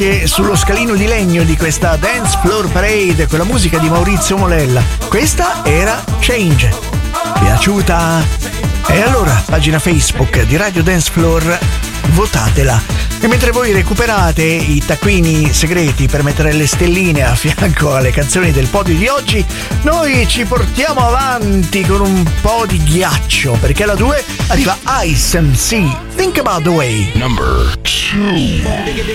anche sullo scalino di legno di questa Dance Floor Parade con la musica di Maurizio Molella. Questa era Change. Piaciuta? E allora, pagina Facebook di Radio Dance Floor, votatela. E mentre voi recuperate i taccuini segreti per mettere le stelline a fianco alle canzoni del podio di oggi, noi ci portiamo avanti con un po' di ghiaccio, perché alla 2 arriva Ice MC, Think About the Way. Number 2.